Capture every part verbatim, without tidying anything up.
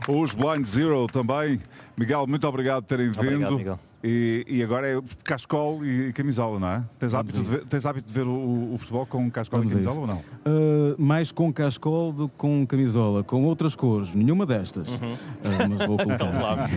Os Blind Zero também. Miguel, muito obrigado por terem Obrigado, vindo. Miguel. E, e agora é cascol e camisola, não é? Tens hábito de ver, tens hábito de ver o, o futebol com cascol Vamos e camisola ou não? Uh, mais com cascol do que com camisola. Com outras cores, nenhuma destas. Uhum. Uh, mas vou colocar.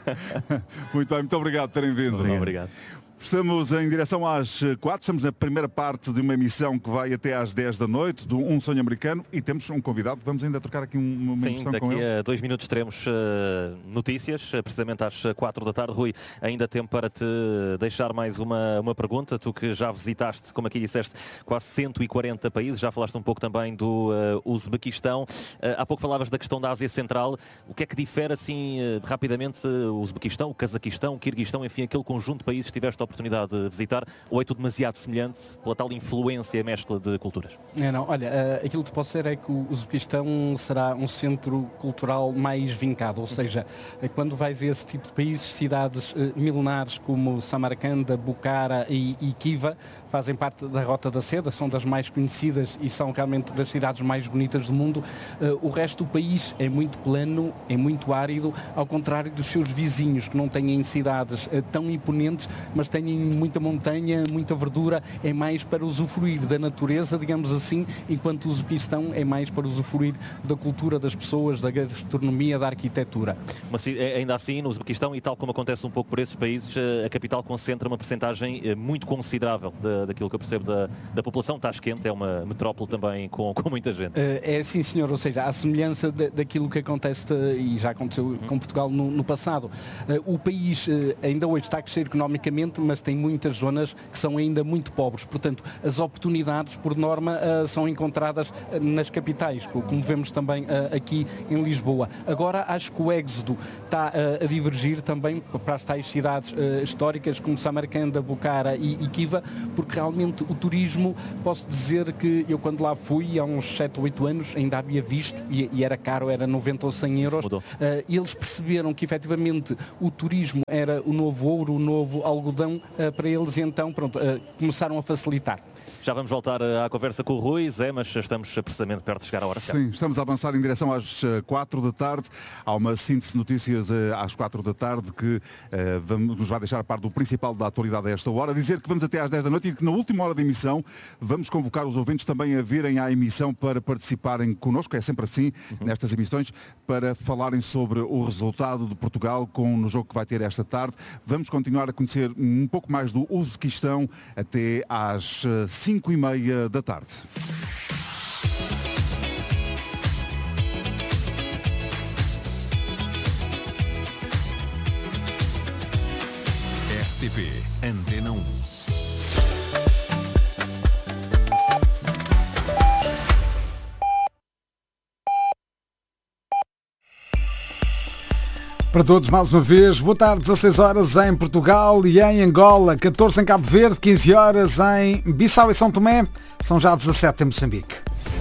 Muito bem, muito obrigado por terem vindo. Obrigado. Obrigado. Estamos em direção às quatro, estamos na primeira parte de uma emissão que vai até às dez da noite, do Um Sonho Americano, e temos um convidado, vamos ainda trocar aqui uma Sim, impressão com ele. daqui a dois minutos teremos uh, notícias, uh, precisamente às quatro da tarde. Rui, ainda tempo para te deixar mais uma, uma pergunta, tu que já visitaste, como aqui disseste, quase cento e quarenta países, já falaste um pouco também do uh, Uzbequistão, uh, há pouco falavas da questão da Ásia Central, o que é que difere assim uh, rapidamente uh, o Uzbequistão, o Cazaquistão, o Quirguistão, enfim, aquele conjunto de países que tiveste a oportunidade de visitar, ou é tudo demasiado semelhante pela tal influência e mescla de culturas? É, não, olha, uh, aquilo que posso dizer é que o Uzbequistão será um centro cultural mais vincado, ou seja, uh, quando vais a esse tipo de países, cidades uh, milenares como Samarcanda, Bukhara e, e Khiva fazem parte da Rota da Seda, são das mais conhecidas e são realmente das cidades mais bonitas do mundo. Uh, o resto do país é muito plano, é muito árido, ao contrário dos seus vizinhos, que não têm cidades uh, tão imponentes, mas têm muita montanha, muita verdura, é mais para usufruir da natureza, digamos assim, enquanto o Uzbequistão é mais para usufruir da cultura das pessoas, da gastronomia, da arquitetura. Mas ainda assim, no Uzbequistão, e tal como acontece um pouco por esses países, a capital concentra uma percentagem muito considerável da, daquilo que eu percebo da, da população. Tashkent é uma metrópole também com, com muita gente. É sim, senhor, ou seja, à semelhança de, daquilo que acontece, e já aconteceu uhum. com Portugal no, no passado, o país ainda hoje está a crescer economicamente, mas tem muitas zonas que são ainda muito pobres. Portanto, as oportunidades, por norma, uh, são encontradas uh, nas capitais, como vemos também uh, aqui em Lisboa. Agora, acho que o êxodo está uh, a divergir também para as tais cidades uh, históricas, como Samarcanda, Bukhara e, e Khiva, porque realmente o turismo, posso dizer que eu quando lá fui, há uns sete ou oito anos, ainda havia visto, e, e era caro, era noventa ou cem euros, uh, e eles perceberam que efetivamente o turismo era o novo ouro, o novo algodão, uh, para eles, e então pronto, uh, começaram a facilitar. Já vamos voltar à conversa com o Rui, Zé, mas estamos precisamente perto de chegar à hora. Sim, estamos a avançar em direção às quatro da tarde. Há uma síntese de notícias às quatro da tarde que uh, vamos, nos vai deixar a par do principal da atualidade a esta hora. Dizer que vamos até às dez da noite e que na última hora da emissão vamos convocar os ouvintes também a virem à emissão para participarem connosco, é sempre assim, uhum. nestas emissões, para falarem sobre o resultado de Portugal com, no jogo que vai ter esta tarde. Vamos continuar a conhecer um pouco mais do Uzbequistão até às cinco e meia da tarde. R T P Antena um. Para todos, mais uma vez, boa tarde, dezasseis horas em Portugal e em Angola, catorze em Cabo Verde, quinze horas em Bissau e São Tomé, são já dezassete em Moçambique.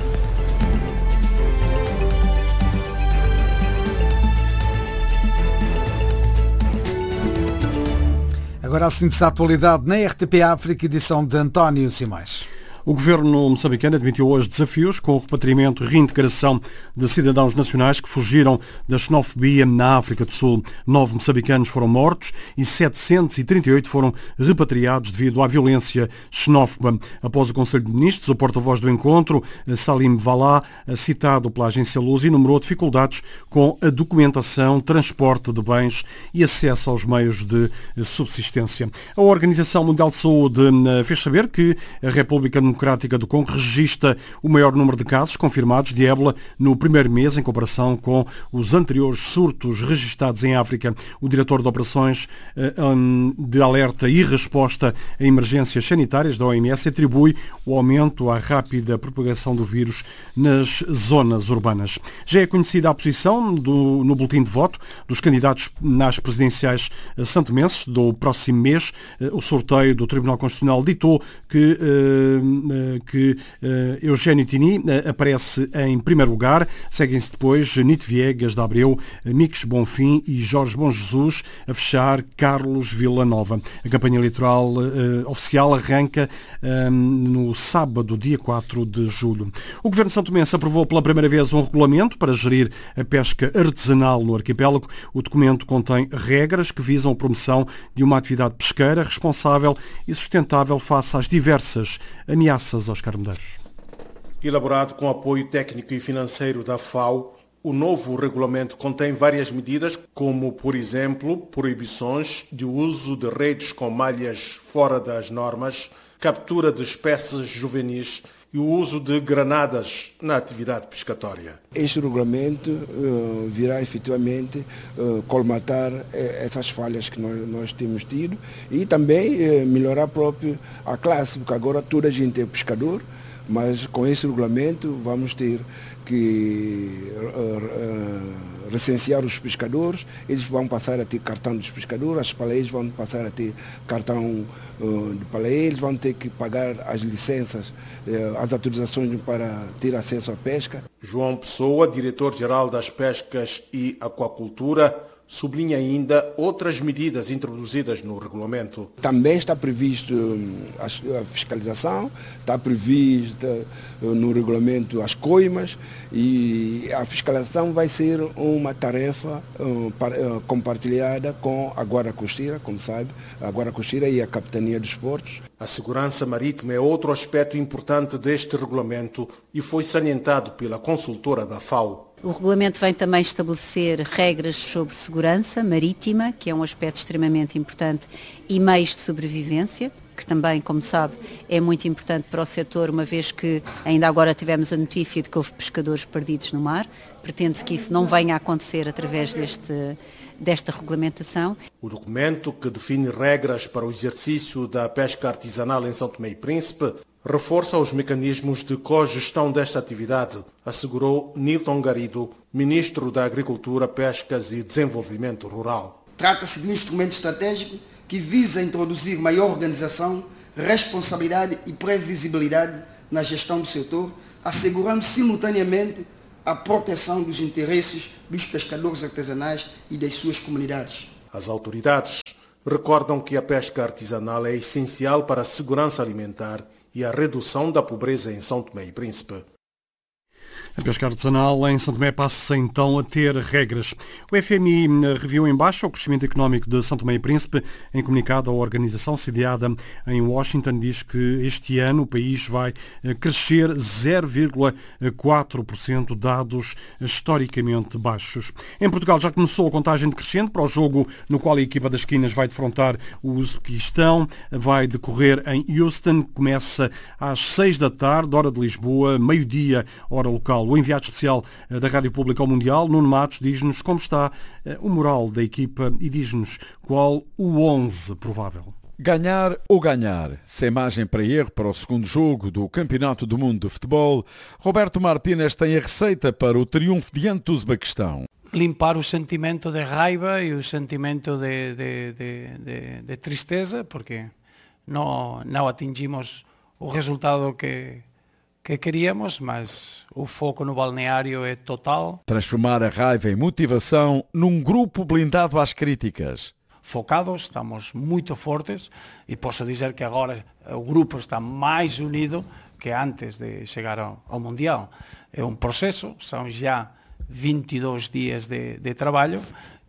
Agora a síntese da atualidade na R T P África, edição de António Simões. O governo moçambicano admitiu hoje desafios com o repatriamento e reintegração de cidadãos nacionais que fugiram da xenofobia na África do Sul. Nove moçambicanos foram mortos e setecentos e trinta e oito foram repatriados devido à violência xenófoba. Após o Conselho de Ministros, o porta-voz do encontro, Salim Valá, citado pela agência Luz, enumerou dificuldades com a documentação, transporte de bens e acesso aos meios de subsistência. A Organização Mundial de Saúde fez saber que a República Democrática do Congo registra o maior número de casos confirmados de ébola no primeiro mês em comparação com os anteriores surtos registados em África. O diretor de operações de alerta e resposta a emergências sanitárias da O M S atribui o aumento à rápida propagação do vírus nas zonas urbanas. Já é conhecida a posição do, no boletim de voto dos candidatos nas presidenciais santomenses do próximo mês. O sorteio do Tribunal Constitucional ditou que que Eugénio Tini aparece em primeiro lugar. Seguem-se depois Nito Viegas da Abreu, Mix Bonfim e Jorge Bom Jesus, a fechar Carlos Villanova. A campanha eleitoral oficial arranca no sábado, dia quatro de julho. O Governo santomense aprovou pela primeira vez um regulamento para gerir a pesca artesanal no arquipélago. O documento contém regras que visam a promoção de uma atividade pesqueira responsável e sustentável face às diversas ameaças aos carneiros. Elaborado com apoio técnico e financeiro da F A O, o novo regulamento contém várias medidas, como, por exemplo, proibições de uso de redes com malhas fora das normas, captura de espécies juvenis e o uso de granadas na atividade pescatória. Este regulamento uh, virá efetivamente uh, colmatar uh, essas falhas que nós, nós temos tido e também uh, melhorar próprio a classe, porque agora toda a gente é pescador, mas com esse regulamento vamos ter que uh, uh, recensear os pescadores, eles vão passar a ter cartão dos pescadores, as paleias vão passar a ter cartão uh, de paleia, eles vão ter que pagar as licenças, uh, as autorizações para ter acesso à pesca. João Pessoa, diretor-geral das Pescas e Aquacultura, sublinha ainda outras medidas introduzidas no regulamento. Também está previsto a fiscalização, está prevista no regulamento as coimas e a fiscalização vai ser uma tarefa compartilhada com a Guarda Costeira, como sabe, a Guarda Costeira e a Capitania dos Portos. A segurança marítima é outro aspecto importante deste regulamento e foi salientado pela consultora da F A O. O regulamento vem também estabelecer regras sobre segurança marítima, que é um aspecto extremamente importante, e meios de sobrevivência, que também, como sabe, é muito importante para o setor, uma vez que ainda agora tivemos a notícia de que houve pescadores perdidos no mar. Pretende-se que isso não venha a acontecer através deste, desta regulamentação. O documento, que define regras para o exercício da pesca artesanal em São Tomé e Príncipe, reforça os mecanismos de cogestão desta atividade, assegurou Nilton Garido, Ministro da Agricultura, Pescas e Desenvolvimento Rural. Trata-se de um instrumento estratégico que visa introduzir maior organização, responsabilidade e previsibilidade na gestão do setor, assegurando simultaneamente a proteção dos interesses dos pescadores artesanais e das suas comunidades. As autoridades recordam que a pesca artesanal é essencial para a segurança alimentar e a redução da pobreza em São Tomé e Príncipe. A pesca artesanal em São Tomé passa então a ter regras. O F M I reviu em baixa o crescimento económico de São Tomé e Príncipe. Em comunicado, a organização sediada em Washington diz que este ano o país vai crescer zero vírgula quatro por cento, dados historicamente baixos. Em Portugal já começou a contagem decrescente para o jogo no qual a equipa das esquinas vai defrontar o Uzbequistão. Vai decorrer em Houston, começa às seis da tarde, hora de Lisboa, meio-dia, hora local. O enviado especial da Rádio Pública ao Mundial, Nuno Matos, diz-nos como está o moral da equipa e diz-nos qual o onze provável. Ganhar ou ganhar, sem margem para erro para o segundo jogo do Campeonato do Mundo de Futebol, Roberto Martínez tem a receita para o triunfo diante do Uzbequistão. Limpar o sentimento de raiva e o sentimento de, de, de, de, de tristeza, porque não, não atingimos o resultado que... que queríamos, mas o foco no balneário é total. Transformar a raiva em motivação num grupo blindado às críticas. Focados, estamos muito fortes e posso dizer que agora o grupo está mais unido que antes de chegar ao, ao Mundial. É um processo, são já vinte e dois dias de, de trabalho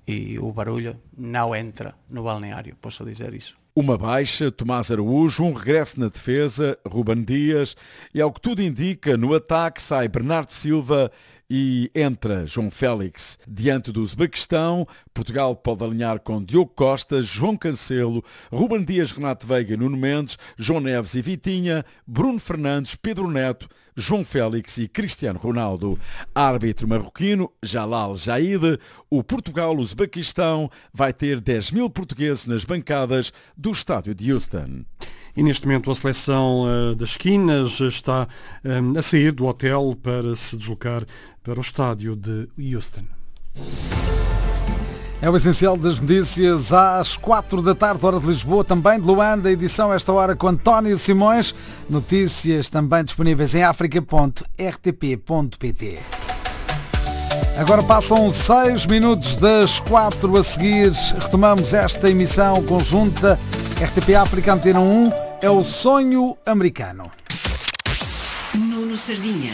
e o barulho não entra no balneário, posso dizer isso. Uma baixa, Tomás Araújo, um regresso na defesa, Ruben Dias, e ao que tudo indica, no ataque sai Bernardo Silva e entra João Félix. Diante do Uzbequistão, Portugal pode alinhar com Diogo Costa, João Cancelo, Ruben Dias, Renato Veiga, Nuno Mendes, João Neves e Vitinha, Bruno Fernandes, Pedro Neto, João Félix e Cristiano Ronaldo. Árbitro marroquino, Jalal Jaid. O Portugal-Uzbequistão vai ter dez mil portugueses nas bancadas do estádio de Houston. E neste momento a seleção uh, das esquinas está um, a sair do hotel para se deslocar para o estádio de Houston. É o essencial das notícias às quatro da tarde, hora de Lisboa, também de Luanda, edição esta hora com António Simões. Notícias também disponíveis em africa ponto r t p ponto p t. Agora passam seis minutos das quatro a seguir. Retomamos esta emissão conjunta R T P África Antena um. É o sonho americano. Nuno Sardinha.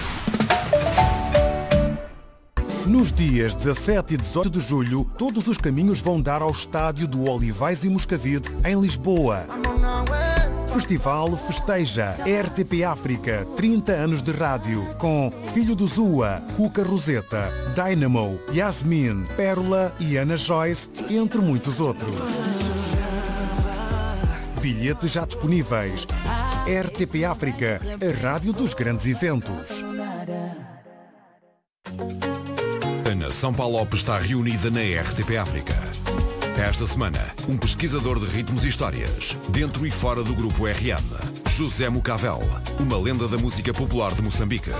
Nos dias dezassete e dezoito de julho, todos os caminhos vão dar ao estádio do Olivais e Moscavide, em Lisboa. Festival festeja R T P África, trinta anos de rádio, com Filho do Zua, Cuca Roseta, Dynamo, Yasmin, Pérola e Ana Joyce, entre muitos outros. Bilhetes já disponíveis. R T P África, a rádio dos grandes eventos. A nação Palop está reunida na R T P África. Esta semana, um pesquisador de ritmos e histórias, dentro e fora do grupo R M. José Mucavel, uma lenda da música popular de Moçambique.